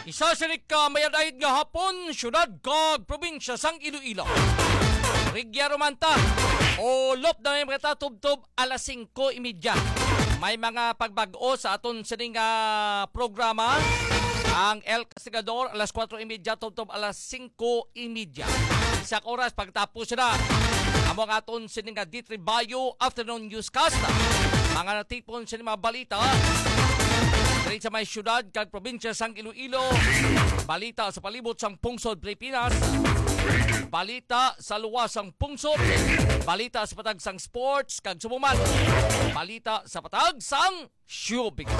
Isa sinik ka mayadayad nga hapon, syudad kag probinsya sang Iloilo. Rigya Romanta, ulop na may mga tubtob alas 5:30. May mga pagbag-o sa aton sining programa. Ang El Castigador alas 4:30, tubtob alas 5:30. Isak oras pagtapos na among aton sining D3 Bayo Afternoon Newscast. Mga natipon sining mga balita diri sa may syudad kag probinsya sang Iloilo, balita sa palibot sang pungsod Pilipinas, balita sa luwas sang pungsod, balita sa patag sang sports kag sumuman, balita sa patag sang showbiz.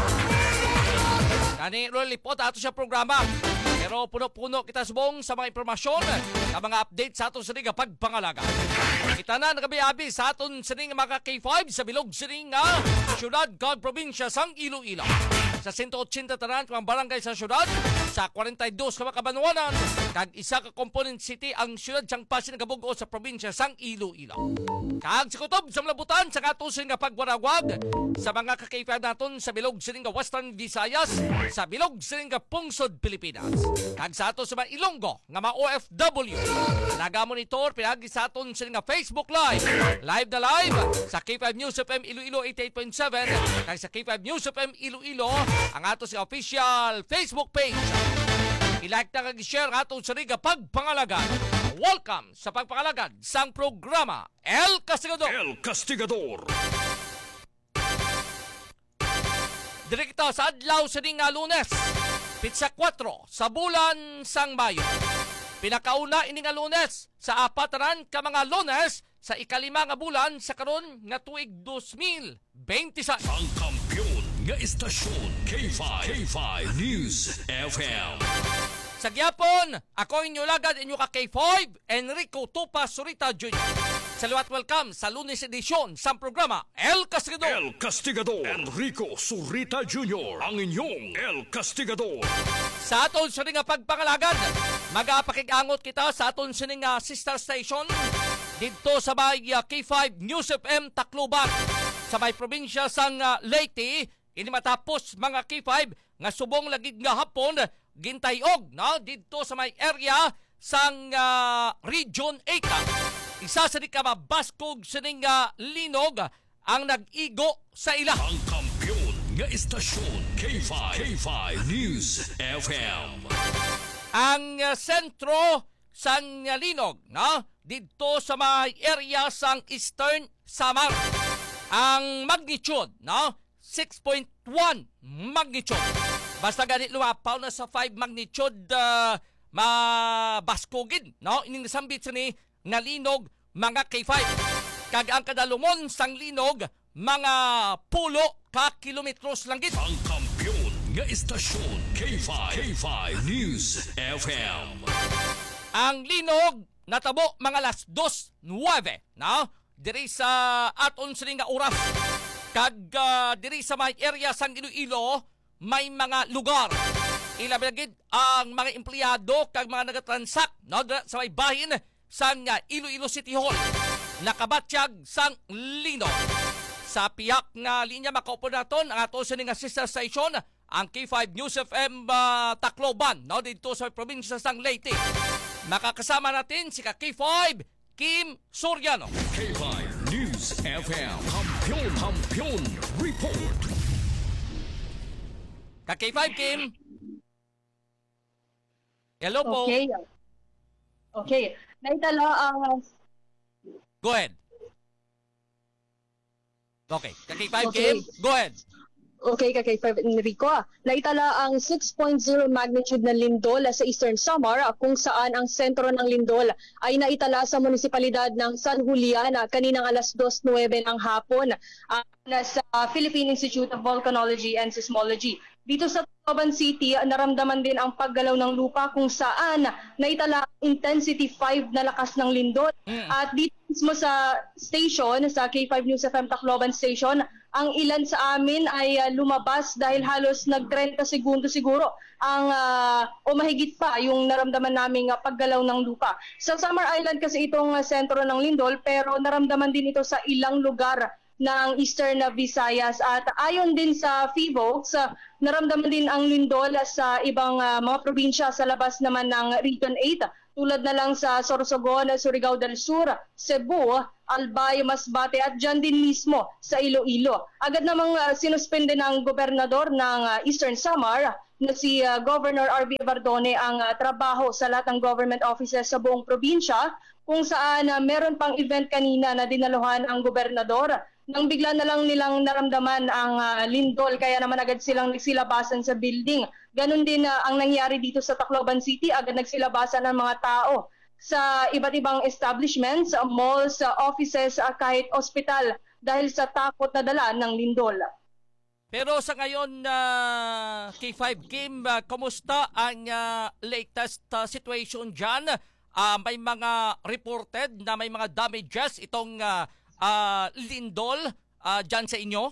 Kani lipot ato sa programa. Pero puno-puno kita subong sa mga impormasyon sa mga update sa aton sining pagpangalaga. Kita na nagabi-abi sa aton sining mga K5 sa bilog sining syudad kag probinsya sang Iloilo. Sa 180 tanan ka barangay sa syudad, sa 42 ka makabanwanan, kag isa ka component city ang syudad sang Pasig nagabugo sa probinsya sang Iloilo. Kag sikutob sa malabutan sa aton sining pagwarawag sa mga K5 naton sa bilog sining Western Visayas, sa bilog sining pungsod Pilipinas. Kag sa ato sa mga Ilonggo nga mga OFW, nagamonitor pinagi sa aton sa nga Facebook Live na live sa K5 News FM Iloilo 88.7 kag sa K5 News FM Iloilo ang ato sa official Facebook page. I-like na kag i-share ato sa nga pagpangalagan. Welcome sa pagpangalagan sang programa El Castigador. El Castigador. Direkta sa adlaw sa nga Lunes, Pitsa 4 sa bulan sang Mayo. Pinakauna ini nga Lunes sa apataran ka mga Lunes sa ikalima nga bulan sa karon nga tuig 2026. Ang kampiyon nga istasyon K5 News FM. Sa gyapon, ako inyo lagad inyo ka K5, Enrico Tupa Surita Jr. Saluat welcome sa Lunes edisyon sa programa El Castigador. El Castigador. Enrico Surita Jr. Ang inyong El Castigador. Sa aton sa nga pagpangalagan, magapakig-angot kita sa aton sa nga sister station dito sa may K5 News FM Tacloban sa may probinsya sang Leyte. Ini matapos mga K5 nga subong lagid nga hapon gintayog dito sa may area sang Region 8. Isa sa di ka mabaskog sa linog ang nag-igo sa ila. Ang kampiyon nga istasyon K5 News FM. Ang sentro sang linog dito sa may area sang Eastern Samar. Ang magnitude 6.1 magnitude. Basta ganit lumapaw na sa 5 magnitude mabaskogin ining nasambit sa ni nga linog mga K5. Kag ang kadalumon sang linog mga pulo ka kilometros lang gid. Ang kampiyon nga istasyon K5 News FM. Ang linog natabo mga alas 2:09 diri sa aton sining nga oras. Kag diri sa may area sang Iloilo may mga lugar ilabi gid ang mga empleyado kag mga nagatransak sa may bahin sang Iloilo City Hall nakabatsyag sang linog. Sa piyak nga linya makaupo naton ang ato sa nga sister station ang K5 News FM Tacloban dito sa probinsya sang Leyte. Makakasama natin si K5 Kim Soriano. K5 News FM Kampiyon Report. K5 Kim. Hello po. Okay. Naitala ang... Go ahead. Okay. K5 Kim, go ahead. Okay, K5 Enrico. Naitala ang 6.0 magnitude na lindol sa Eastern Samar kung saan ang sentro ng lindol ay naitala sa munisipalidad ng San Julian kaninang alas 2:09 ng hapon sa Philippine Institute of Volcanology and Seismology. Dito sa Tacloban City, naramdaman din ang paggalaw ng lupa kung saan naitala intensity 5 na lakas ng lindol. At dito mismo sa station, sa K5 News FM Tacloban Station, ang ilan sa amin ay lumabas dahil halos nag-30 segundo siguro ang o mahigit pa yung naramdaman naming paggalaw ng lupa. Sa Samar Island kasi itong sentro ng lindol pero naramdaman din ito sa ilang lugar ng Eastern Visayas. At ayon din sa PHIVOLCS, naramdaman din ang lindol sa ibang mga probinsya sa labas naman ng Region 8, tulad na lang sa Sorsogon, Surigao del Sur, Cebu, Albay, Masbate at dyan din mismo sa Iloilo. Agad namang sinuspende ng gobernador ng Eastern Samar na si Governor R.V. Bardone ang trabaho sa lahat ng government offices sa buong probinsya, kung saan meron pang event kanina na dinaluhan ang gobernador. Nang bigla na lang nilang naramdaman ang lindol, kaya naman agad silang nagsilabasan sa building. Ganon din ang nangyari dito sa Tacloban City, agad nagsilabasan ng mga tao sa iba't ibang establishments, malls, offices, kahit ospital dahil sa takot na dala ng lindol. Pero sa ngayon, K5 Kim, kumusta ang latest situation dyan? May mga reported na may mga damages itong lindol dyan sa inyo?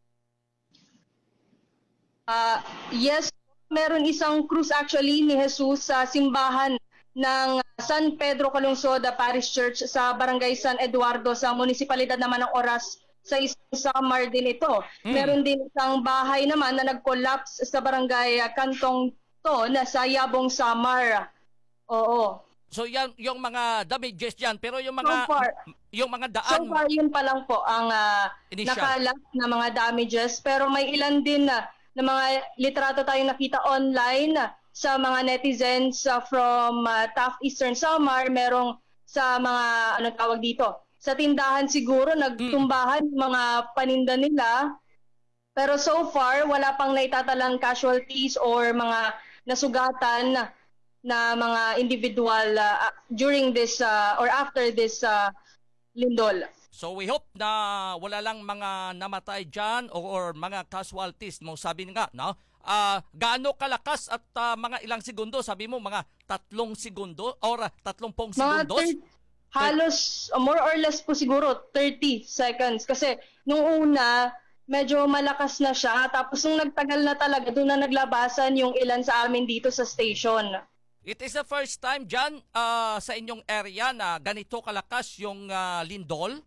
Yes, meron isang cruise actually ni Jesus sa simbahan ng San Pedro Calungsod Parish Church sa Barangay San Eduardo sa munisipalidad naman ng Oras sa isang Samar din ito. Meron din isang bahay naman na nag-collapse sa Barangay Kantong Ton sa Yabong Samar. Oo. So yan yung mga damages diyan, pero yung mga daan, so far yun pa lang po ang nakalap na mga damages, pero may ilan din na mga litrato tayong nakita online sa mga netizens from Taft Eastern Samar. Merong sa mga tawag dito, sa tindahan siguro nagtumbahan mga paninda nila, pero so far wala pang naitatalang casualties or mga nasugatan na mga individual during this or after this lindol. So we hope na wala lang mga namatay dyan or mga casualties mo. Sabi nga, no? Gaano kalakas at mga ilang segundo? Sabi mo mga 3 segundo or 30 segundos? Halos more or less po siguro 30 seconds. Kasi nung una, medyo malakas na siya. Tapos nung nagtagal na talaga, doon na naglabasan yung ilan sa amin dito sa station. It is the first time dyan sa inyong area na ganito kalakas yung lindol?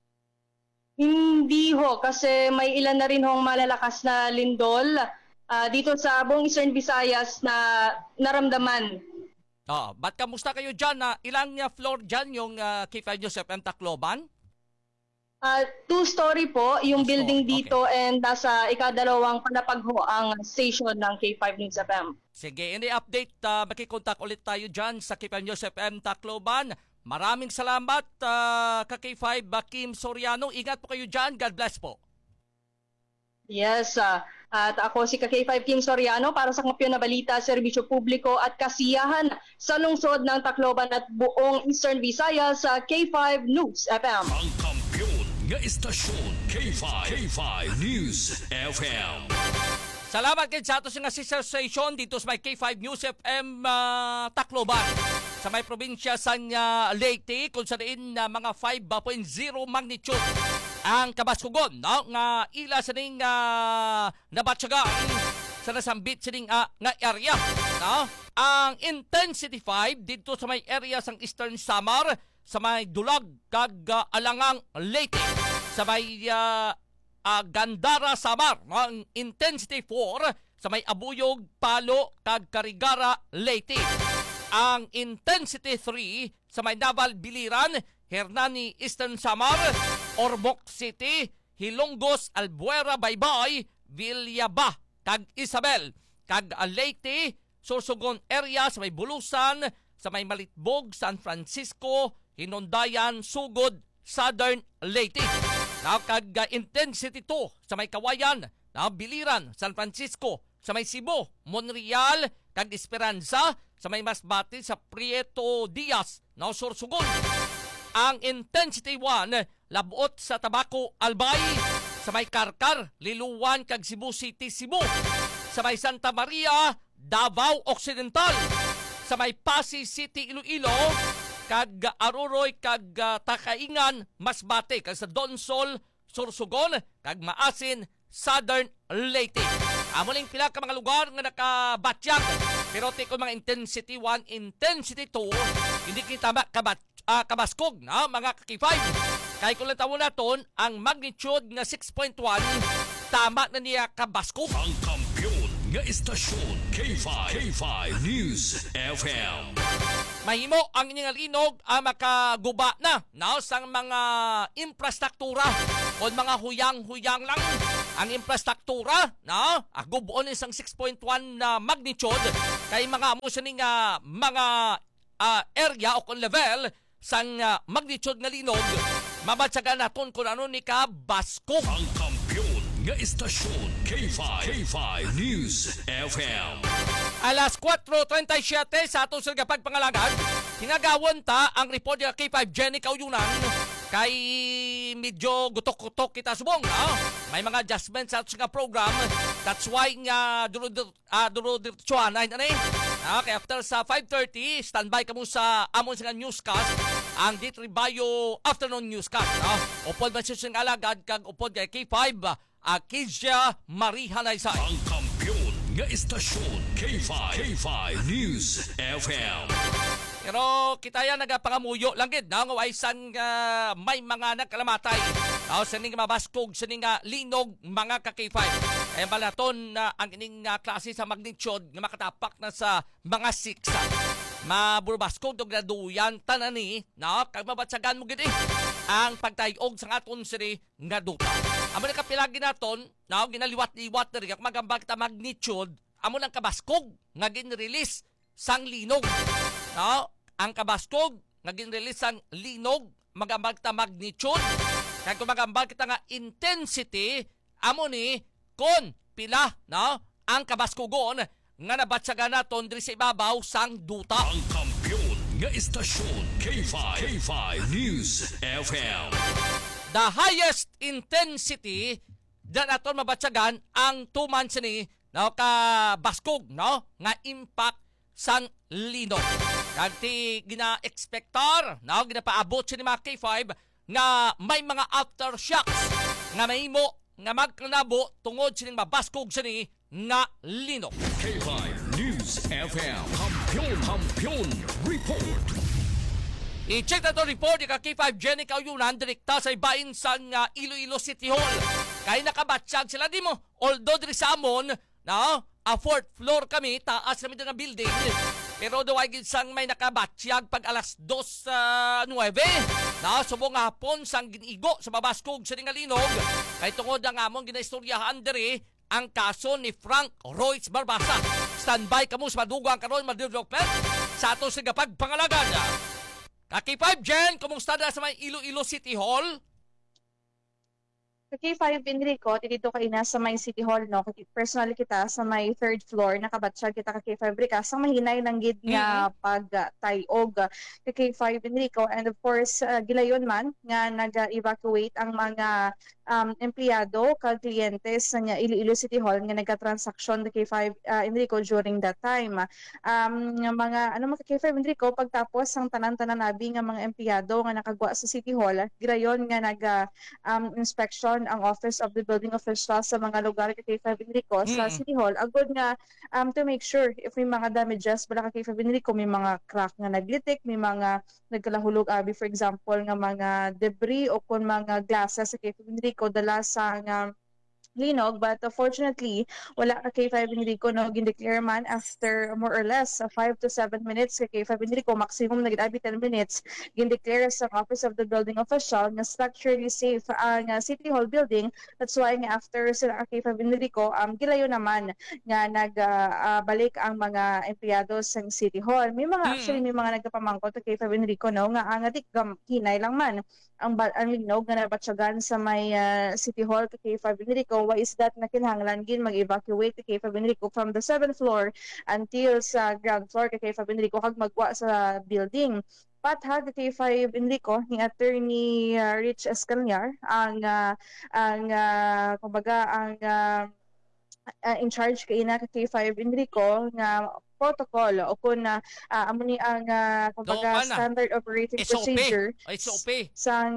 Hindi ho, kasi may ilan na rin hong malalakas na lindol dito sa buong Eastern Visayas na naramdaman. Ba't kamusta kayo dyan? Ilang floor dyan yung K5 News FM Tacloban? 2-story po yung building dito, okay. And nasa ika-2 palapag ho ang station ng K5 News FM. Sige, any update, makikontak ulit tayo dyan sa K5 News FM Tacloban. Maraming salamat ka K5 Kim Soriano. Ingat po kayo dyan. God bless po. Yes, at ako si K5 Kim Soriano para sa Kampiyon na Balita, Serbisyo Publiko at Kasiyahan sa lungsod ng Tacloban at buong Eastern Visayas sa K5 News FM. Ang kampiyon nga istasyon, K5 News FM. Salamat kayo sa atos nga sister station dito sa may K5 News FM Tacloban. Sa may probinsya sa Leyte, kung saan mga 5.0 magnitude ang kabaskugon, no? Nga ila sa ning nabatsagaan sa nasambit sa ning nga area, no? Ang intensity 5 dito sa may area sang Eastern Samar, sa may Dulag kag Alangang Leyte, sa may Gandara Samar, no? Ang intensity 4 sa may Abuyog, Palo kag Carigara Leyte. Ang intensity 3 sa may Naval Biliran, Hernani Eastern Samar, Ormoc City, Hilongos, Albuera, Baybay, Villaba, kag Isabel, kag Leyte, Sorsogon area sa may Bulusan, sa may Malitbog, San Francisco, Hinondayan, Sugod, Southern Leyte. Kag intensity 2 sa may Kawayan, Biliran, San Francisco, sa may Cebu, Monreal, kag Esperanza, sa may Masbate, sa Prieto Diaz, Sorsogon. Ang intensity 1, labot sa Tabaco, Albay, sa may Karkar, Liluwan, kag Cebu City, Cebu, sa may Santa Maria, Davao Occidental, sa may Pasig City, Iloilo, kag Aruroy, kag Takaingan, Masbate, kag sa Donsol, Sorsogon, kag Maasin, Southern Leyte. Amuling pila ka mga lugar nga nakabatyag, pero tiko mga intensity 1, intensity 2, hindi kita kabaskog na mga K5. Kay kung tawon naton ang magnitude nga 6.1 tama na niya kabaskog. Ang kampiyon nga istasyon K5 News FM. Mahimo ang inyong linog ang makaguba na sang mga infrastruktura o mga huyang-huyang lang ang infrastruktura agubuon isang 6.1 na magnitude kay mga amo sining mga area o kung level sang magnitude nga linog mabatsagan naton kung ano ni ka baskog. Ang kampiyon nga istasyon K5 News FM. Alas 4:37 sa atong sila pagpangalagan, hinagawon ta ang report ng K5 Jenny Kauyunan kay medyo gutok-gutok kita subong. May mga adjustments sa atong program. That's why nga duro-diretsuhan na kay after sa 5:30, standby ka mo sa amon sa newscast, ang D3 Bio afternoon newscast. Upod ba siya siyang alagad kag upod kay K5, Akizia Marihanaysay. Ang kampiyon nga istasyon K5 News FM. Pero kita yan nagapangamuyo lang gid nga waisan may mga nagkalamatay. Sa ning mabaskog sa ning linog mga ka-K5. Kaya balaton ang ining klase sa magnitude nga makatapak na sa mga 6. Maburbaskog og graduyan tanani kag mabatsagan mo gid ang pagtayog sa aton siri nga duta. Amo na kapilagi naton ginaliwat-liwat diri kag magambag ta magnitude amo nang kabaskog nga gin-release sang linog. Ang kabaskog nga gin-release sang linog magambag ta magnitude kag kung magambag kita nga intensity amo ni kon pila ang kabaskogon nga nabatsagan naton diri sa ibabaw sang duta. Ang kampiyon nga istasyon K5 News FM. The highest intensity da naton mabatsagan ang 2 months ni kabaskog nga impact sang linog. Kag ti gina-expectar ginapaabot sa mga K5 nga may mga aftershocks nga mahimo nga magkanabo tungod sining mabaskog sini nga linog. K5 News FM. Kampiyon report. I-check na to report ni K5 Jenny Kauyunan direkta sa ibahin sa Iloilo City Hall. Kaya nakabatsyag sila di mo. Although diri sa amon, a 4th floor kami, taas kami ng building. Pero daw ay gisang may nakabatsyag pag alas 2:09. Subong hapon sang ginigo sa babaskog sa linog. Kay tungod ang amon ginaistoryahan diri ang kaso ni Frank Royce Barbasa. Standby kamo sa madugang karon ma-development sa ato sa pagpangalagan. K5 Jen, kumusta na sa may Iloilo City Hall? Sa K5 Enrico, dito ka ina sa may City Hall, no? Personally kita sa may 3rd floor, nakabatsyag kita ka K5 Rica, sa mahinay ng gid nga pagtayog ka K5 Enrico. And of course, gilayon man nga nag-evacuate ang mga empleyado kag kliyentes sa Iloilo City Hall nga nagka-transaction the K5 Enrico during that time. Mga K5 Enrico, pagtapos ang tanan-tanan nabi nga mga empleyado nga nakagwa sa City Hall, girayon nga nag-inspection ang Office of the Building Officials sa mga lugar kay K5 Enrico sa City Hall. Agud nga to make sure if may mga damages bala kay K5 Enrico, may mga crack nga naglitik, may mga nagkalahulog for example nga mga debris o kung mga glasses sa K5 Enrico dala sa linog, but fortunately wala ka K5 Enrico gindeclare man after more or less 5 to 7 minutes kay K5 Enrico, maximum na gid 10 minutes gindeclare sa Office of the Building Official nga structurally safe ang City Hall building. That's why nga after sila K5 Enrico gilayo naman nga nagbalik ang mga empleyado sa City Hall. May mga actually may mga nagpamangkot kay K5 Enrico nga ang atik hinay lang man ang linog nga nabatyagan sa may City Hall kay K5 Enrico. Why is that na kinahanglan gin mag-evacuate kay K5 Enrico from the 7th floor until sa ground floor kay K5 Enrico kag magwa sa building. Pathag kay K5 Enrico ni Attorney Rich Escalnar ang in charge kay ina kay K5 Enrico nga protocol o kung amo ni ang standard operating SOP. procedure SOP. sang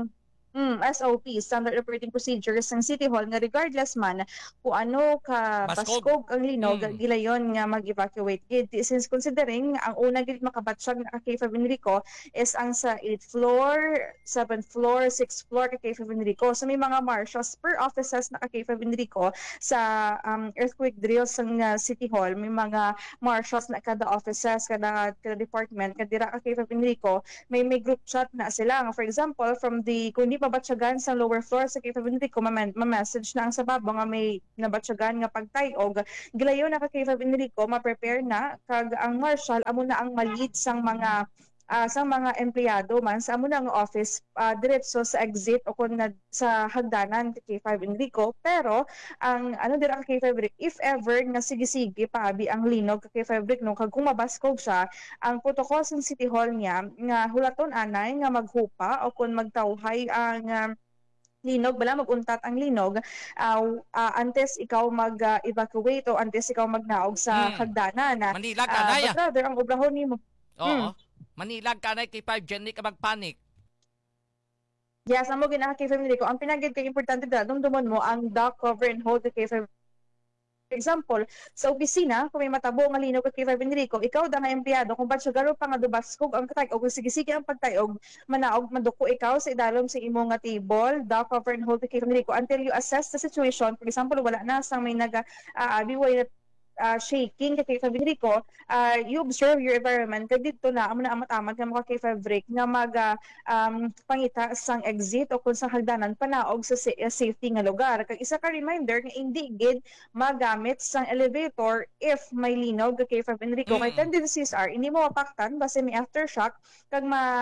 SOP, Standard Operating Procedures ng City Hall nga regardless man kung ano ka Baskog. baskog ang linog, Mm. gilayon nga mag-evacuate gid. Since considering ang una gid makabatsyag na K5 Enrico is ang sa 8th floor, 7th floor, 6th floor ka K5 Enrico. So may mga marshals per offices na ka K5 Enrico sa earthquake drills ng City Hall. May mga marshals na kada offices, kada department, kadira ka K5 Enrico, may group chat na sila. For example, from the kung di mabatsyagan sa lower floor sa K5 Enrico, ma-message na ang sa babo nga may nabatsyagan nga pagtayog. Gilayon na ka K5 Enrico, ma-prepare na kag ang marshal amo na ang malid sang mga empleyado man sa amo na ang office diretso sa exit o kung sa hagdanan K5 Enrico. Pero ang ano dira ka K5 Enrico, if ever nga sige-sige paabi ang linog ka K5 Enrico no kag kung mabaskog siya, ang protocol sa City Hall niya nga hulaton anay nga maghupa o kung magtawhay ang linog, bala maguntat ang linog antes ikaw mag-evacuate o antes ikaw magnaog sa hagdanan. Manila ka na ya. But rather, ang obrahon nimo. Oo. Manilag ka na K5 dyan, di ka magpanik. Yes, amo gina K5 Enrico. Ang pinagid kay importante dala, dumdumon mo ang dock cover and hold the K5. For example, sa opisina, kung may matabo nga linog kay K5 Enrico, ikaw da nga empleyado, kung ba't siya garo pa nga dubaskog ang katayog, o sige-sige ang pagtayog, manaog, maduko ikaw sa idalom sa imong nga table, dock cover and hold the K5 Enrico until you assess the situation. For example, wala na sang may nag-abiway shaking kay K5 Enrico, you observe your environment kay dito na amo na amat-amat nga mga K5 break nga mag pangita sang exit o kung sa hagdanan panaog sa safety nga lugar. Kag isa ka reminder nga hindi gid magamit sang elevator if may linog kay K5 Enrico. Kay tendencies are hindi mo mapaktan base may aftershock kag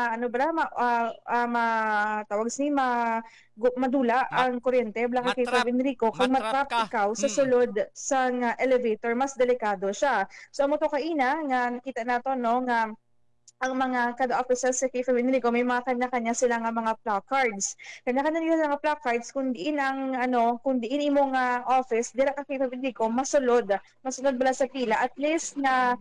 tawag ni madula ang kuryente blanca kay K5 Enrico kung matrap ikaw sa sulod sang elevator, mas delikado siya. So amo to kaina nga nakita nato no nga ang mga kada officers sa K5 Enrico may mga kanya-kanya sila nga mga placards. Kanya-kanya nila nga placards kung diin ang kung diin imong office dira ka K5 Enrico masulod bala sa pila at least na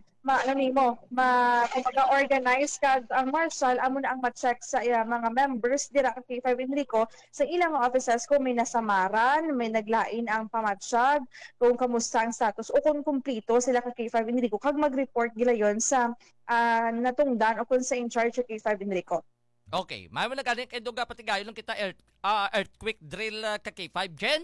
organize ka ang marshal amo na ang ma-check sa mga members dira ka K5 Enrico sa ilang offices kung may nasamaran, may naglain ang pamatsyag, kung kamusta ang status o kung kumplito sila ka K5 Enrico kag mag-report gilayon sa natungdan o kung sa in charge sa K5 Enrico. Okay, may mo nagaling kay Duga Patigayo lang kita earthquake drill ka K5 Jen?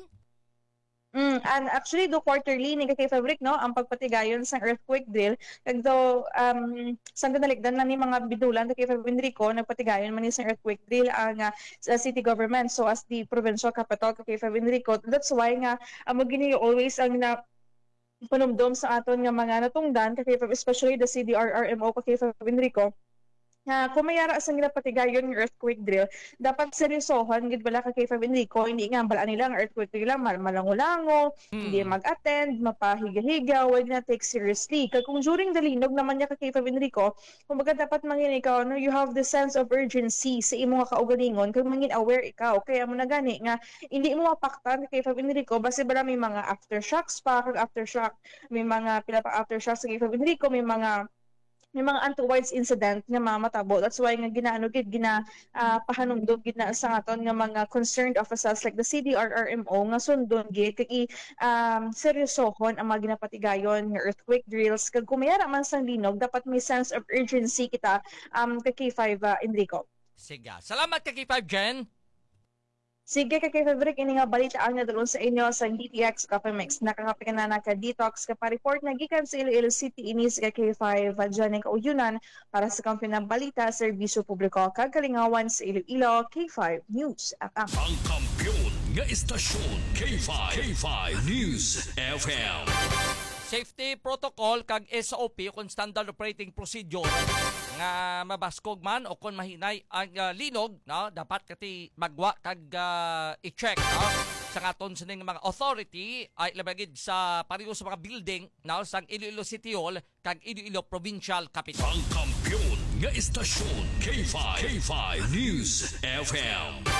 And actually do quarterly ni kay Fabric no ang pagpatigayon sa earthquake drill kag do sang nalikdan lang ni mga bidulan kay Fabric Enrico nagpatigayon man ni sa earthquake drill ang sa city government so as the provincial capital kay Fabric Enrico. That's why nga amo gini always ang panumdom sa aton nga mga natungdan kay especially the CDRRMO kay Fabric Enrico. Kung mayara sa nila patigayon ng earthquake drill, dapat seryosohan gid bala ka K5 Enrico, hindi nga balaan nila ang earthquake drill lang malangulango, hindi mag-attend, mapahiga-higa, wag na take seriously. Kag kung during the linog naman niya ka K5 Enrico, kumbaga dapat mangin ikaw you have the sense of urgency sa imong kaugalingon kag mangin aware ikaw. Kaya mo na gani nga hindi mo mapaktan kay K5 Enrico base bala may mga aftershocks pa kag aftershock, may mga pila pa aftershocks sa K5 Enrico, may mga untowards incident nga mamatabo. That's why nga pahanumdog gid na sa aton nga mga concerned officials like the CDRRMO nga sundon gid kay seryosohon ang mga ginapatigayon nga earthquake drills kag kumayara man sang linog dapat may sense of urgency kita kay K5 Enrico. Sige. Salamat kay K5 Jen. Sige kay Fabric, ini nga balitaan nga dalon sa inyo sa DTX Coffee Mix. Nakakapikan na naka-detox ka pa-report na gikan sa Iloilo City inis kay K5 dyan ang kauyunan para sa kampi ng balita, serbisyo publiko, kagalingawan sa Iloilo, K5 News FM. Ang kampiyon nga istasyon, K5 News FM. Safety protocol kag SOP kung standard operating procedure nga mabaskog man o kung mahinay ang linog no dapat kati magwa kag i-check no sa aton sining mga authority ay labagid sa pareho sa mga building no sang Iloilo City Hall kag Iloilo Provincial Capital. Ang kampiyon nga istasyon, K5 News FM.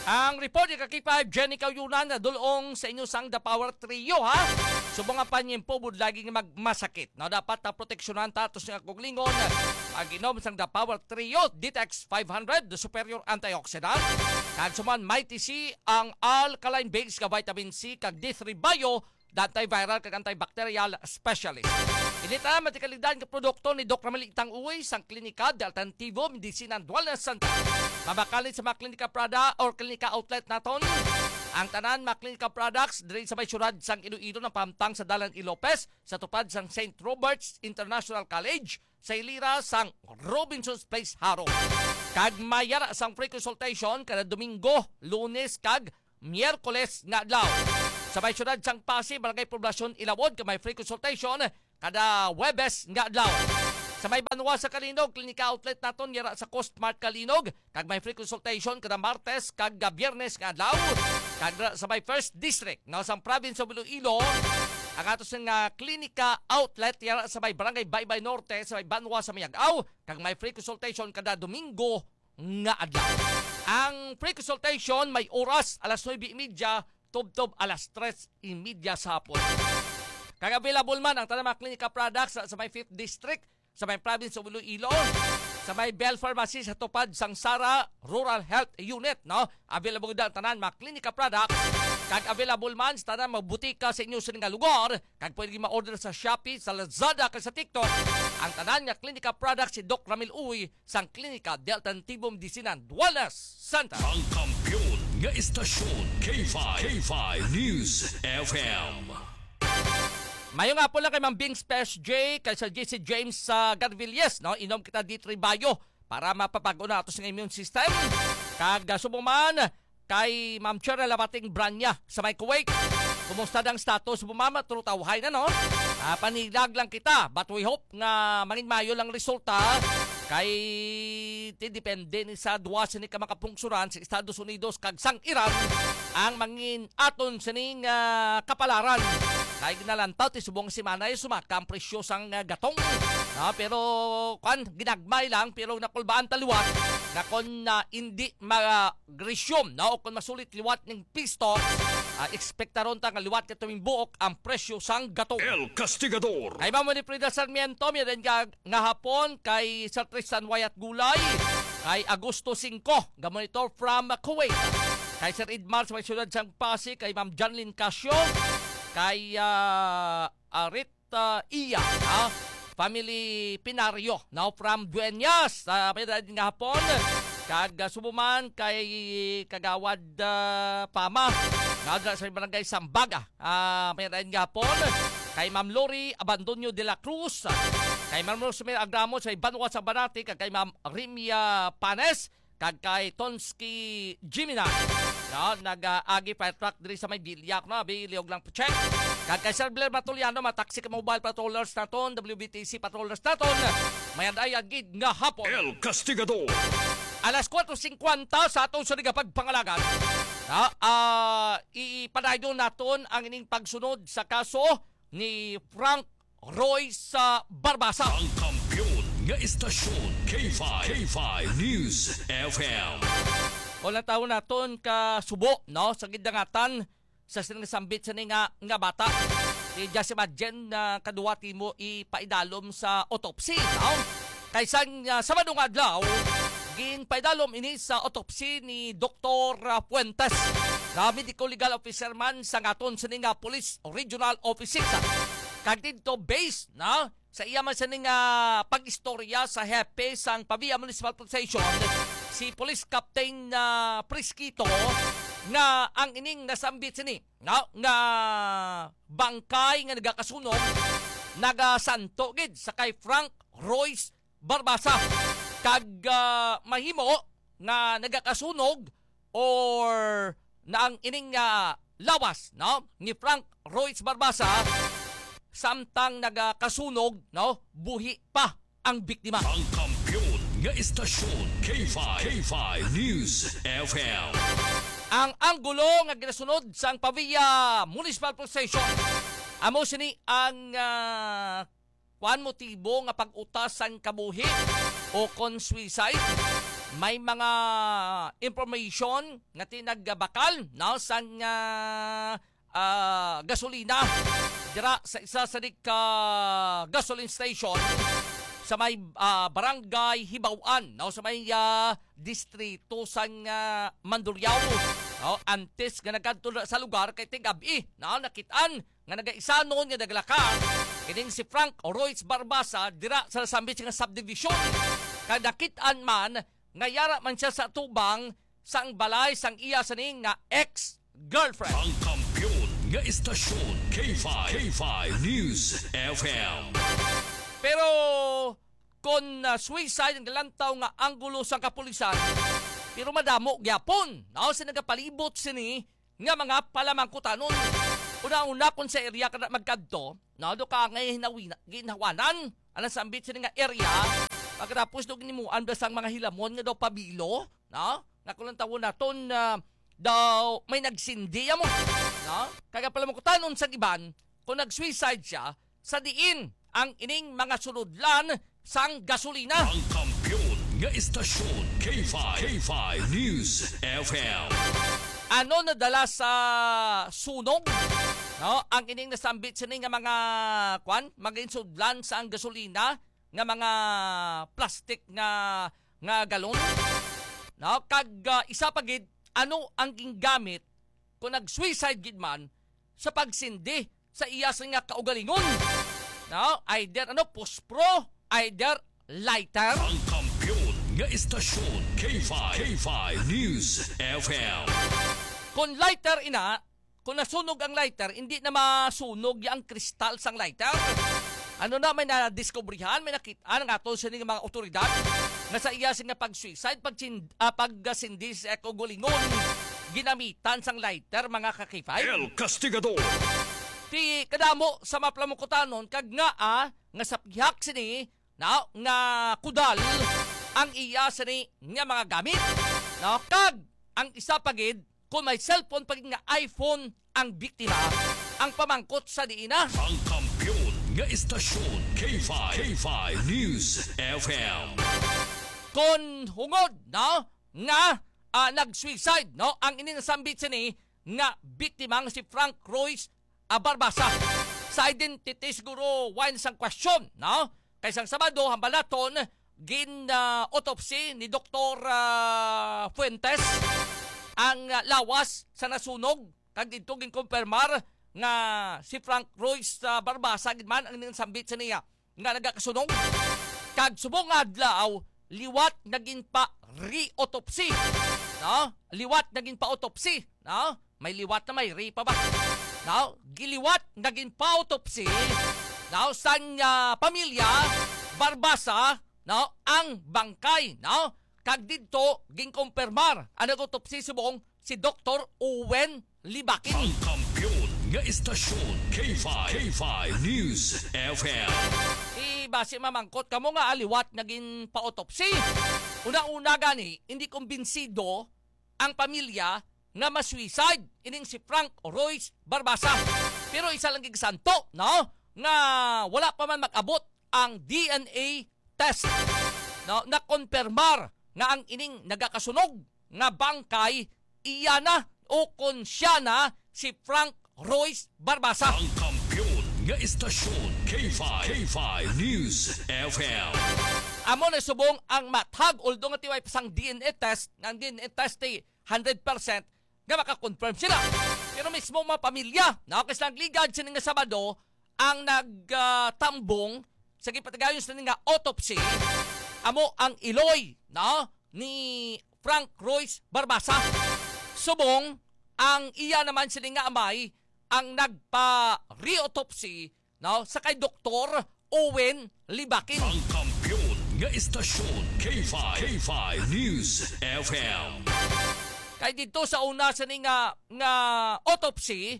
Ang report ni Kaki5, Jenny Kauyunan na dulong sa inyo sang The Power Trio ha. Subong ang panyempo bud lagi nga magmasakit. No, dapat ta proteksyonan ta tos nga kuglingon. Pag-inom sang The Power Trio, Detox 500, the superior antioxidant. Kag suman Mighty C, ang alkaline base nga vitamin C kag D3 Bio, the antiviral kag antibacterial specialist. Inita matikalidad nga produkto ni Dr. Malitang Uy sang Klinika de Alternativo Medicina Wellness Center. Mabakalit sa mga klinika Prada or klinika outlet naton. Ang tanan mga klinika products diri sa may syudad sang Iloilo ng pamtang sa Dalan Ilopez sa tupad sang St. Robert's International College sa ilira sang Robinson's Place Haro. Kag mayara sang free consultation kada Domingo, Lunes kag Miyerkules nga adlaw. Sa may syudad sang Pasig, Barangay Poblasyon Ilawod, may free consultation kada Webes nga adlaw. Sa may Banwa sa Kalinog, klinika outlet naton yara sa Coast Mart Kalinog, kag may free consultation kada Martes kag Biyernes nga adlaw. Kag sa may First District, no, sa province of Iloilo, ang atos nga klinika outlet yara sa may Barangay Baybay Norte, sa may Banwa sa Mayagaw, kag may free consultation kada Domingo nga adlaw. Ang free consultation may oras alas 9:30, tub-tub alas 3:30 sa hapon. Kag available man ang tanang mga klinika products sa may 5th District, sa may province of Iloilo, sa may Bell Pharmacy sa tupad sang Sara Rural Health Unit, no? Available din ang tanan mga klinika products. Kag available man sa tanan mga butika sa inyo sa nga lugar. Kag pwede ma-order sa Shopee, sa Lazada, kag sa TikTok. Ang tanan nga klinika products si Doc Ramil Uy sang Klinika de Alternativo Medicina Wellness Center. Ang kampiyon nga istasyon K5 News FM. Mayo nga po lang kay Ma'am Bing Special J, kay sa JC James sa Garvilles, no? Inom kita D3 Bio para mapapago na ito sa immune system. Kag subuman kay Ma'am Cheryl Labating Branya sa may Kuwait. Kumusta ang status mo mama? Turutawhay na, no? Panilag lang kita, but we hope nga mangin mayo lang resulta kay depende ni sa duwa sa ni kamakapungsuran sa Estados Unidos kag sang Iran ang mangin aton sa ning kapalaran. Kaya ginalantaw, tisubong si Manay, sumakang presyo sang gatong. Pero, ginagmay lang, pero nakulbaan taluwat, na kung hindi mag-resume, o kung masulit liwat ng pisto, ekspektaron ta nga liwat katuming buok ang presyo sang gatong. El Castigador. Kay Mamo ni Frida Sarmiento, miyan nga hapon, kay Sir Tristan Wayat Gulay, kay Agosto 5, gamonitor from Kuwait. Kay Sir Idmar sa may syudad sang Pasig, kay Ma'am Janlyn Casio, kay Arit Iya, family Pinario, now from Dueñas, may din nga hapon, kag subuman kay Kagawad Pama, nga sa barangay Sambaga, may din nga hapon, kay Ma'am Lori Abandonio de la Cruz, kay Ma'am Rosemary Agramo sa Banwa sa Banati, kag kay Ma'am Rimia Panes, kag kay Tonsky Jimina, nag-agi fire truck diri sa may Bilyak, biliog lang check. Kag kay Sir Blair Matuliano, mataksi ka mobile patrollers naton, WBTC patrollers naton, mayan ay agid nga hapon. El Castigador. Alas 4:50 sa atong sa pagpangalagan. Ipanaydo naton ang ining pagsunod sa kaso ni Frank Royce Barbasa. Ang kampiyon nga istasyon K5 News FM. Walang taon naton ka subo, sa gidangatan sa sinasambit sa nga bata. Ni Jesse Madjen na kaduwati mo ipaidalom sa autopsy. Kaysa sa manong adlaw, ginpaidalom ini sa autopsy ni Dr. Fuentes, na medical legal officer man sa ngaton sa Police Regional Office 6. Kag dito based sa iya man sa pag-istorya sa hepe sang Pavia Municipal Police Station, si Police Captain Prisquito, nga ang ining nasambit sini nga bangkay nga nagakasunog nagasanto gid sa kay Frank Royce Barbasa, kag mahimo nga nagakasunog or na ang ining lawas ni Frank Royce Barbasa samtang nagakasunog buhi pa ang biktima. Ang kampiyon nga istasyon K5 News FM. Ang anggulo nga ginasunod sa Pavia Municipal Police Station, amo sini ang motibo nga pag-utasan kabuhi o kon suicide. may mga information nga tinagbakal no sa gasolina dira sa isa sa gasoline station sa may barangay Hibawan no sa may distrito sa Mandurriao no antes nga nagkadto sa lugar kay tingabi no nakitaan nga nagaisanon nga naglaka kining si Frank Royce Barbasa dira sa sambit nga subdivision kay nakitaan man nga yara man siya sa tubang sang balay sang iya saning nga ex-girlfriend. Ang kampiyon nga istasyon K5 News FM. Pero kung suicide ang galantaw nga anggulo sa kapulisan, pero madamo gyapon. No, sa nagapalibot sini nga mga palamangkutanon. Una-una kung sa area ka na magkadto, no, do ka ngay ginhawanan, alang sa ambit sini nga area, pagkatapos do ginimuan ba sang mga hilamon nga daw pabilo, no? Nakulantaw naton daw may nagsindi mo, no? Kaya palamangkutanon sa iban, kung nag-suicide siya, sa diin ang ining mga suludlan sang gasolina. Ang kampiyon nga istasyon K5 News FM. Ano nadala sa sunog? No, ang ining nasambit sini nga mga mga insudlan sa ang gasolina nga mga plastic nga galon. No, kag isa pa gid ano ang gingamit kung nag-suicide gid man sa pagsindi sa iya nga kaugalingon. No, either pospro, either lighter. Ang kampiyon nga istasyon K5 News FM. Kung lighter kung nasunog ang lighter, hindi na masunog yung kristal sang lighter. Ano na, may nadiskubrihan, may nakitaan ng ato sa mga otoridad na sa iya nga pag-suicide, pag-sindi sa ekogulingon, ginamitan sang lighter, mga kakifay. El Castigador. Ti kadamo sa maplamukutanon, kag nga sa pihak sini, nga kudal, ang iya sini nga mga gamit. Kag ang isa pagid, kung may cellphone pagid nga iPhone ang biktima, ang pamangkot sa diina. Ang kampiyon nga istasyon K5 News FM. Kung hungod nga nag-suicide ang ininasambit sini nga biktima nga si Frank Royce Barbasa. Sa identity siguro wine sang question, kaysang Sabado hambalaton autopsy ni Dr. Fuentes ang lawas sa nasunog kag dito ginkumpirmar nga si Frank Royce Barbasa gid man ang ninsambit sa niya nga nagakasunog kag subong adlaw liwat naging pa re-autopsy. Liwat naging pa autopsy. May liwat na may re pa ba? Giliwat naging pa autopsy sa pamilya Barbasa ang bangkay. Kag dito ginkumpirmar ang nag-autopsy subong si Dr. Owen Libakin. Ang kampiyon nga istasyon K5 News FM. Base mamangkot kamo nga aliwat naging pa-autopsy. Una-una gani, hindi kumbinsido ang pamilya nga ma-suicide ining si Frank Royce Barbasa. Pero isa lang gigsanto, nga wala pa man mag-abot ang DNA test. Na konfirmar nga ang ining nagakasunog nga bangkay iya na o kon siya na si Frank Royce Barbasa. Ang kampiyon nga istasyon K5 News FM. Amo na subong ang mathag although nga tiway pasang DNA test, ang DNA test ay 100% nga makakonfirm sila. Pero mismo mga pamilya, nakakaslang ligad siya nga Sabado ang nagtambong sa gipatagayon sa nga autopsy amo ang iloy ni Frank Royce Barbasa. Subong ang iya naman sila nga amay ang nagpa-re-autopsy sa kay Dr. Owen Libakin. Ang kampiyon nga istasyon K5 News FM. Kay dito sa una sa nga autopsy,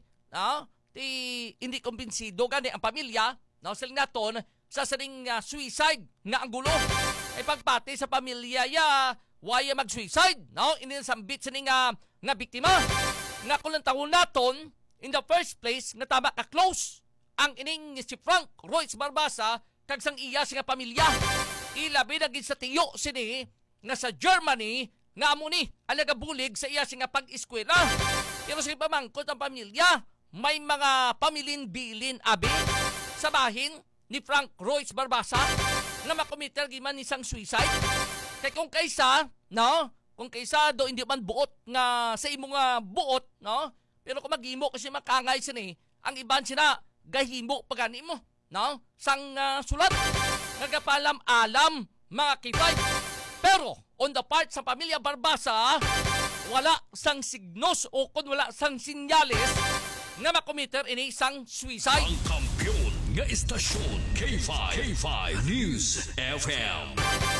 hindi kumbinsido gani ang pamilya, siling naton sa saling suicide nga ang gulo. Ay pagpati sa pamilya waya mag-suicide, inisambit sa nga biktima. Nga kulang taon naton, in the first place, nga tama ka-close ang ining si Frank Royce Barbasa kag sang iya nga pamilya. Ilabi na gid sa tiyo sini nga sa Germany nga amo ni ang nagabulig sa iya nga pag-eskwela. Pero sa pamangkot ang pamilya, may mga pamilin-bilin abi sa bahin ni Frank Royce Barbasa nga makomiter giman ni sang suicide. Kay kung kaysa, no? Kung kaysa do hindi man buot nga sa imo nga buot, no? Pero kung maghimo kasi makangay sini, ang iban sina gahimo pagani mo, no? Sang sulat nagapalam-alam mga kifay. Pero on the part sa pamilya Barbasa, wala sang signos o kung wala sang sinyales nga makomiter ini sang suicide. Ang kampiyon nga istasyon K5 News FM.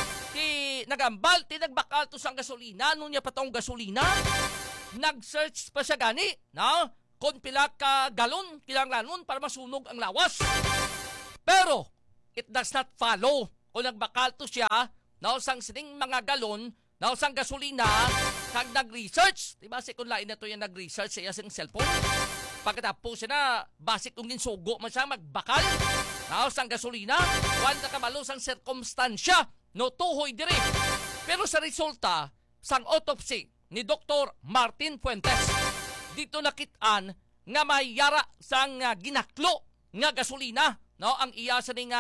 Ti nagambal, ti nagbakal to sang gasolina, ano niya patong gasolina? Nag-search pa siya gani, no? Kung pila ka galon, kinanglanon para masunog ang lawas. Pero it does not follow kung nagbakal to siya, no, sang sining mga galon, no, sang gasolina, kag nag-research. Diba, si kung lain na to yung nag-research sa iya sing cellphone. Pagkatapos siya na, basic kung ginsugo man siya magbakal, no, sang gasolina, wala kabalo sang sirkumstansya, no, tuhoy diri. Pero sa resulta, sang autopsy ni Dr. Martin Fuentes, dito nakitaan nga mayara sang ginaklo nga gasolina, no, ang iya sa ning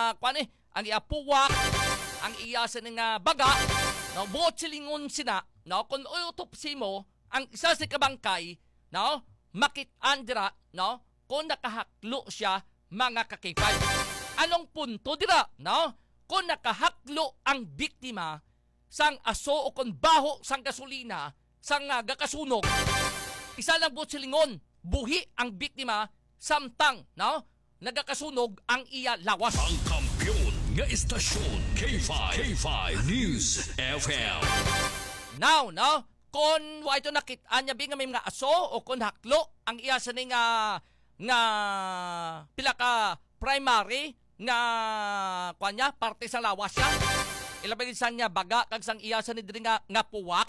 ang iya puwak, ang iya sa ning baga, no, buot silingon sina, no, kung autopsy mo ang isa sa kabangkay, no, makitaan dira, no, kung nakahaklo siya mga kakipay. Anong punto dira, no? Kung nakahaklo ang biktima sang aso o kung baho sang gasolina sang gakasunog, isa lang buot silingon, buhi ang biktima samtang, no, nagakasunog ang iya lawas. Ang kampiyon nga istasyon K5 News FM. Now, no, kung wa ito nakitaan niya nga may mga aso o kung haklo ang iya sa ni nga pila ka primary nga kanya parte sa lawas siya. Ilabay sa niya baga kag sang iya sa ni diri nga puwak.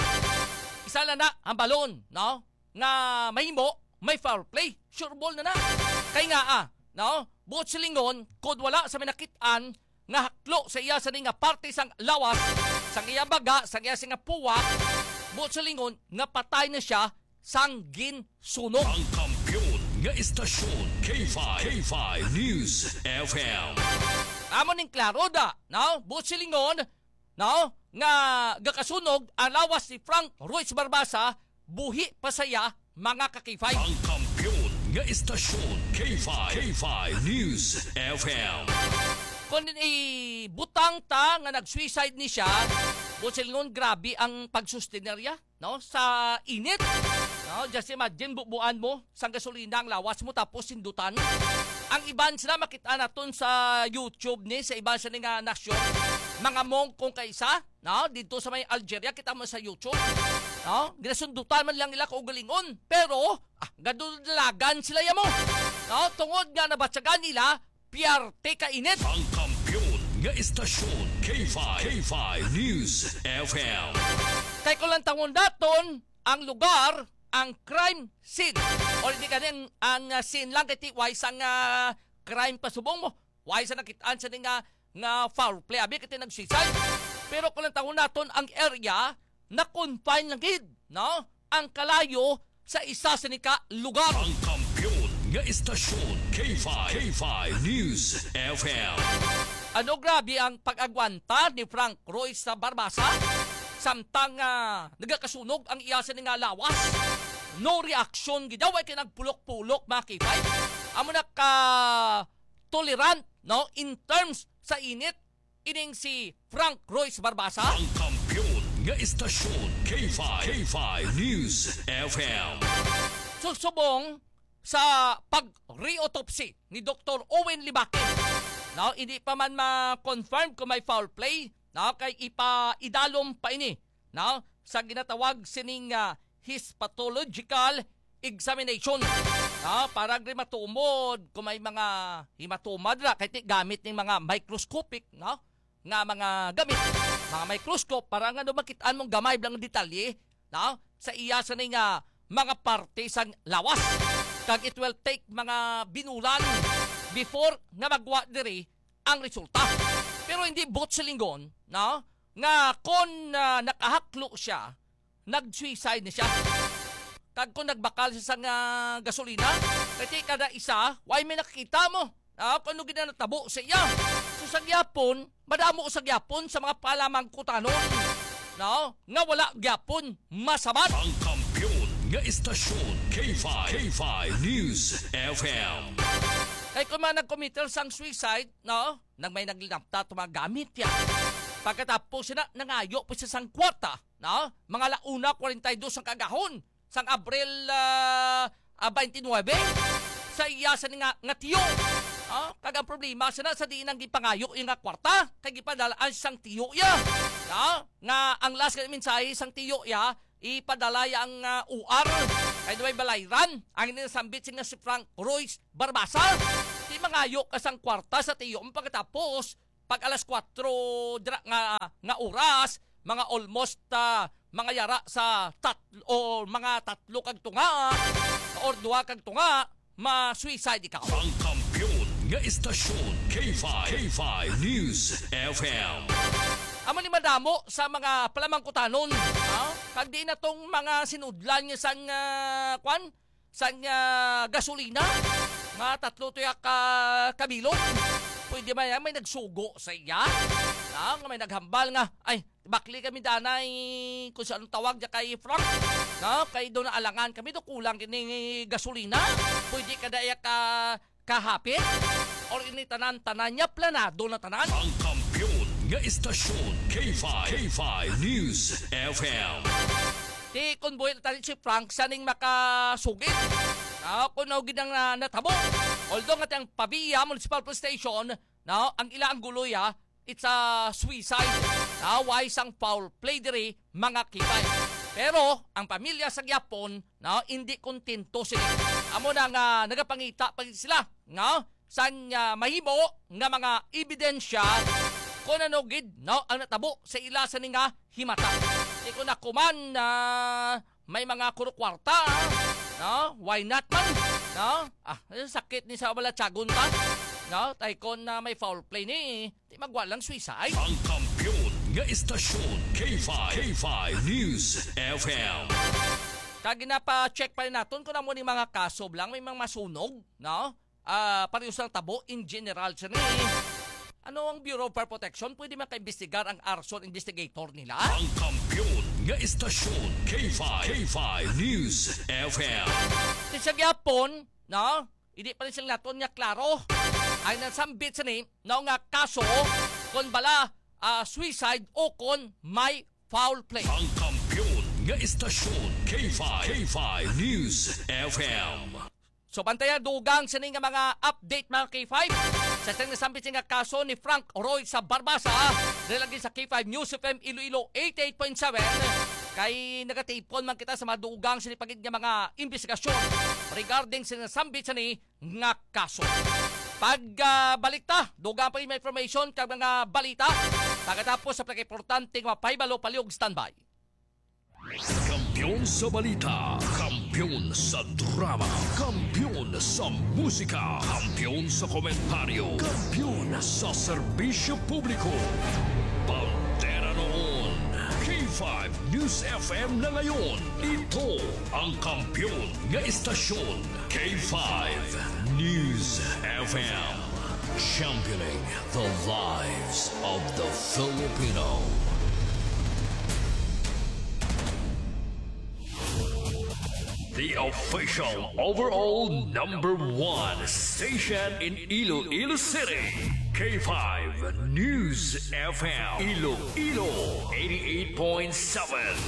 Isa lang na ang balon, no, nga mahimo may foul play. Sure ball na. Kay nga no, buot silingon kung wala sa minakitaan nga haklo sa iya sa ni nga parte sang lawas, sang iya baga, sang iya nga puwak, buot silingon nga patay na siya sang ginsunog. Ang kampiyon nga istasyon K5 News FM. Amo ning klaro da, no, buot silingon, no, nga gakasunog ang lawas ni Frank Royce Barbasa, buhi pa saya mga kakifay. Ang kampiyon nga istasyon K5 News FM. Kung ibutang ta nga nag-suicide ni siya, busilingon grabe ang pagsustenerya, no, sa init. No, just imagine bubuan mo sa gasolina ang lawas mo tapos sindutan. Ang iban sila makita naton sa YouTube ni sa iban sa nga nasyon. Mga mong kung kaisa, no, dito sa may Algeria kita mo sa YouTube. No, ginasundutan man lang nila kung galingon. Pero gadulagan sila yamo. No, tungod nga nabatsagan nila piarte ka init. Ang kampiyon nga istasyon K5 News FM. Kay ko lang tangon daton ang lugar, ang crime scene. O hindi ka din ang scene lang kay why sang crime pasubong mo. Why sa nakitaan sa nga foul play abi kay nag-suicide. Pero ko lang tangon naton ang area na confine lang gid, no? Ang kalayo sa isa sa nika lugar. Ang kampiyon nga istasyon K5 News FM. Ano grabe ang pag-agwanta ni Frank Royce sa Barbasa? Samtang nagakasunog ang iyasan nga lawas. No reaction gidaway kay nagpulok-pulok mga kifay. Amo na ka tolerant, no, in terms sa init ining si Frank Royce Barbasa. Ang kampiyon nga istasyon K5 News FM. Susubong sa pag-re-autopsy ni Dr. Owen Libake. No, hindi pa man ma-confirm kung may foul play, no, kay ipa-idalom pa ini, no, sa ginatawag sining histopathological examination. No, para matumod kung may mga hematoma dira kay gamit ning mga microscopic, no, nga mga gamit, mga microscope para nga makitaan mong gamay blang detalye, no, sa iya sa ning mga parte sang lawas. Kag it will take mga binulan before nga magwa diri ang resulta. Pero hindi bot sa linggon, no? nga kung nakahaklo siya, nag-suicide na siya. Kag kung nagbakal siya sa gasolina, kasi kada isa, why may nakikita mo? Kung ano ginanatabo sa iya. So sa gyapon, madamo sa gyapon sa mga palamang kutanon. No? Nga wala gyapon, masabat. Ang kampiyon nga istasyon K5 News FM. Kaya kung mga nag-committer sang suicide, no? May naglinapta ito mga gamit yan. Pagkatapos sila, nangayo po siya sang kwarta. No? Mga launa, 42 ang kagahon. Sang Abril 29, sa iya sa nga tiyo. Kag ang problema sana sa di nang gipangayo yung nga kwarta. Kaya gipadalaan sang tiyo ya. Nga ang last ka mensahe sang tiyo ya, ipadala ang UR. Kaya may balayran. Ang inasambit nga si Frank Royce Barbasa. Di mangayo ka sang kwarta sa tiyo. Pagkatapos, pag alas 4 nga oras, mga almost mga yara sa mga tatlo kag tunga or duha kag tunga, ma-suicide ikaw. Ang kampiyon nga istasyon K5 News FM. Amo ni madamo sa mga palamangkutanon. Kag di na tong mga sinudlan nga sang gasolina. Mga tatlo tuya kabilog. Pwede ba yan may nagsugo sa iya? May naghambal nga, ay, bakli kami danay kung saan tawag dya kay Frank. Kay doon na alangan kami, doon kulang kini gasolina. Pwede ka daya kahapit? Or ini tanan-tanan niya, planado na tanan? Ang kampiyon nga istasyon K5 News FM. Di konboy na tanin si Frank saning makasugit. Kung naugid ang natabo. Although nga tiyang Pavia Municipal Police Station, ang ilang guloy it's a suicide. Why sang foul play diri mga kibay. Pero ang pamilya sa Gyapon, hindi kontento sila. Amo na nga nagapangita pag sila sang mahimo nga mga ebidensya kung ano gid ang natabo sa ila sa nga himata. Di ko na kuman may mga kurukwarta. Why not man? Sakit ni sa balatsagon ta. Tay kon na may foul play ni, di magwalang suicide. Ang kampiyon nga istasyon K5 News FM. Kagi na pa-check pa rin natin kung na mo ni mga kaso lang, may mga masunog, parehas ng tabo in general siya ni. Ano ang Bureau of Fire Protection? Pwede makaimbestigar ang arson investigator nila? Ang kampiyon nga istasyon K5 News FM. Sa Gyapon, hindi pa rin sila naton nga klaro. Ay nasambit sa ni, nga kaso kung bala suicide o kung may foul play. Ang kampiyon nga istasyon K5 News FM. So bantayan dugang sa nga mga update mga K5. Sa siyang nasambit nga kaso ni Frank Roy sa Barbasa, nilagay sa K5 News FM Iloilo 88.7. Kay nagatipon man kita sa madugang sa nipagid nga mga investigasyon regarding sa nasambit sa ni nga kaso. Pag balik ta, dugang pa yung information kag mga balita. Pagkatapos sa pagkaimportanteng mapahibalo paliog standby. Kampiyon sa balita, kampiyon sa drama, kampiyon sa musika, kampiyon sa komentaryo, kampiyon sa serbisyo publiko. Bandera noon, K5 News FM na ngayon. Ito ang kampiyon nga istasyon, K5 News FM. Championing the lives of the Filipino. The official overall #1 station in Iloilo City. K5 News FM. Iloilo 88.7.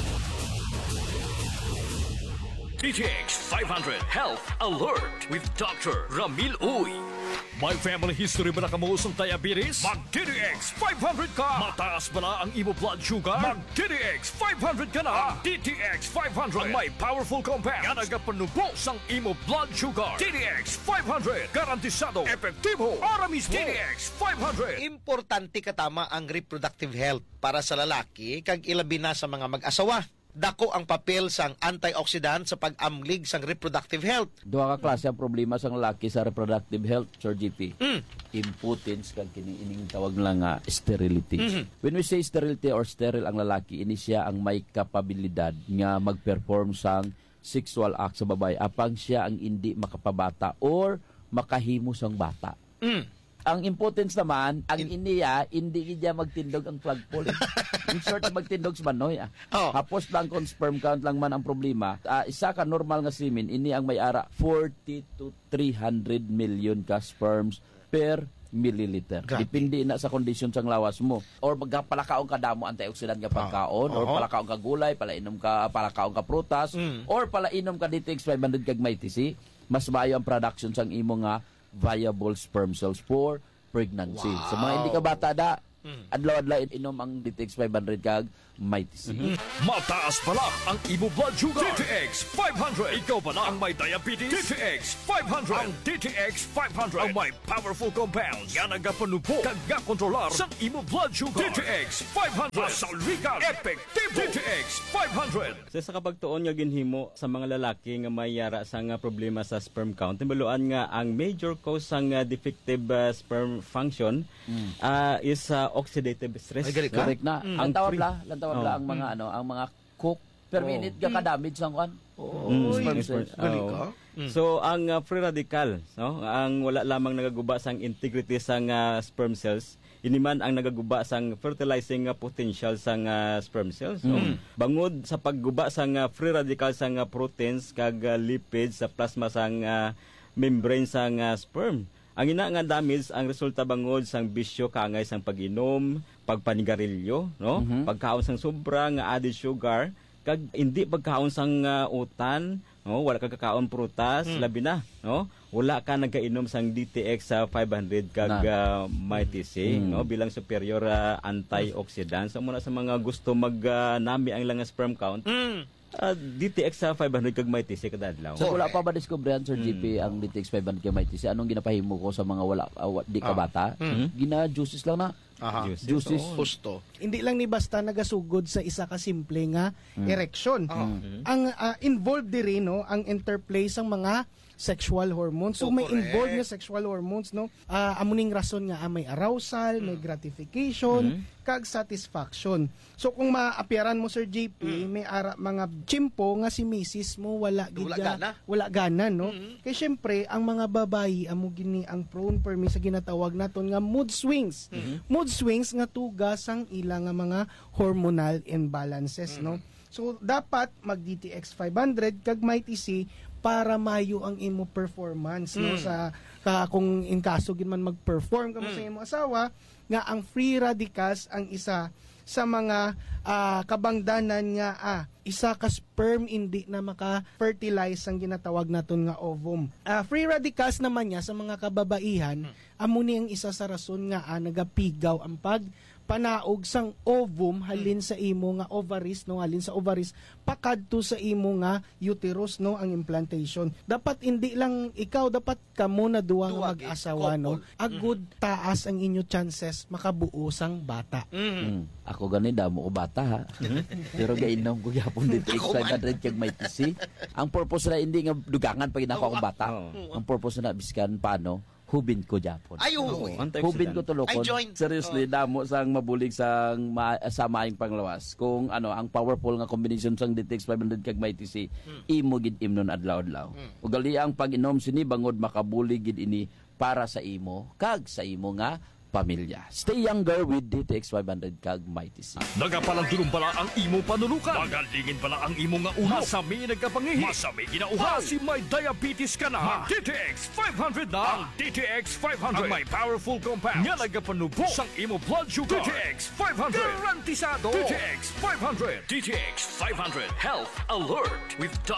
DTX 500 Health Alert with Dr. Ramil Uy. May family history ba na kamuusong diabetes? Mag-DTX 500 ka! Mataas ba na ang imo blood sugar? Mag-DTX 500 ka na! DTX 500 Ang may powerful compound nga nagapanubos ang imo blood sugar. DTX 500 Garantisado, epektibo, para mismo. DTX 500 Importante katama ang reproductive health para sa lalaki kag ilabi na sa mga mag-asawa. dako ang papel sang antioxidant sa pag-amlig sang reproductive health. Duha ka klase ang problema sa lalaki sa reproductive health, Sir GP. Mm. Impotence kag ining tawag lang nga sterility. Mhm. When we say sterility or sterile ang lalaki, ini siya ang may kapabilidad nga mag-perform sang sexual act sa babae apang siya ang hindi makapabata or makahimo sang bata. Mm. Ang impotence naman, ang iniya, hindi niya magtindog ang plug pole. In short, magtindog sa manoy. Oh. Hapos lang kung sperm count lang man ang problema. Isa ka normal nga semen, ini ang may ara 40 to 300 million ka sperms per milliliter. Grabe. Depende na sa condition sang lawas mo. Or magpalakaon ka damo antioxidant nga pagkaon, or Oo. palakaon ka gulay, palakaon ka prutas, or palainom ka DTX 500 kag may TC, mas maayo ang production sang imo nga viable sperm cells for pregnancy. Wow. Sa mga hindi ka bata da, adlaw-adlaw inom ang DTX 500 kag may TC. Mataas pala ang imo blood sugar. DTX 500. Ikaw pala ang may diabetes. DTX 500. Ang DTX 500 ang may powerful compounds nga nagapanubo kag nga kontrolar sa imo blood sugar. DTX 500. Masaligan. Epektibo. DTX 500. Sa kapagtuon nga ginhimo sa mga lalaki nga may yara sa nga problema sa sperm count, timbuluan nga ang major cause sang defective sperm function is oxidative stress. Ay, gali ka? Correct na. Ang Ang tawag free- la, ang mga ang mga cook per minute ka ka-damage sang kwan. Sperm cells. Gali ka? So ang free radical, no, ang wala lamang nagaguba sang integrity sang sperm cells, ini man ang nagaguba sang fertilizing potential sang sperm cells. No? Bangod sa pagguba sang free radical sang proteins kag lipids sa plasma sang membrane sang sperm. Ang ina nga damage ang resulta bangod sang bisyo kaangay sang pag-inom, pagpanigarilyo, no? Pagkaon sang sobra nga added sugar, kag hindi pagkaon sang utan, no? Wala ka kakaon prutas, labi na, no? Wala ka nagainom sang DTX sa 500 kag may TC, no? Bilang superior antioxidant. So muna sa mga gusto nami ang lang sperm count, DTX sa 500 kag may TC kada adlaw. So wala pa ba diskubrehan, Sir GP, ang DTX 500 kag may TC? Anong ginapahimo ko sa mga di ka bata? Gina-juices lang na. Aha. Juices. Gusto. Hindi lang ni basta nagasugod sa isa ka simple nga erection. Ang involved diri no ang interplay sang mga sexual hormones. So may correct. involved nga sexual hormones no. Amuning rason nga may arousal, may gratification, kag satisfaction. So kung maapyaran mo Sir JP, may mga chimpo nga si misis mo wala Wala gana. no. Kay syempre ang mga babayi amo gini ang prone permi sa ginatawag naton nga mood swings. Mood swings nga tugas ang ilang nga mga hormonal imbalances no. So dapat mag DTX 500 kag may TC para mayo ang imo performance no sa kung in kaso gid man mag-perform kamo sa imo asawa nga ang free radicals ang isa sa mga kabangdanan nga isa ka sperm hindi na maka-fertilize ang ginatawag naton nga ovum. Free radicals naman niya sa mga kababaihan amo ni ang isa sa rason nga nagapigaw ang panaog sang ovum halin sa imo nga ovaries no halin sa ovaries pakadto sa imo nga uterus no ang implantation. Dapat hindi lang ikaw, dapat kamo na duwa nga mag-asawa no agud taas ang inyo chances makabuo sang bata. Ako gani damo ko bata ha. Pero gainom ko gyapon DTX 500 kag may TC. Ang purpose na hindi nga dugangan pag ako akong bata. Ang purpose na biskan paano hubin ko japon. Ay, Hubin ko tulokon. I join. Seriously, damo sang mabulig sang sa maing panglawas. Kung ang powerful nga combination sang DTX 500 kag may TC, imo gid imnon adlaw-adlaw. Ug gali ang pag-inom sini bangod makabulig gid ini para sa imo kag sa imo nga pamilya. Stay younger with DTX 500 kag may TC. Nagapalang pala ang imo panulukan. Magalingin pala ang imo nga ulo. Masami nagkapangihi. Masami ginauhaw. Si may diabetes ka na. DTX 500 na. Ang DTX 500. Ang may powerful compounds. Nga nagapanubo sang imo blood sugar. DTX 500. Garantisado. DTX 500. DTX 500. Health Alert with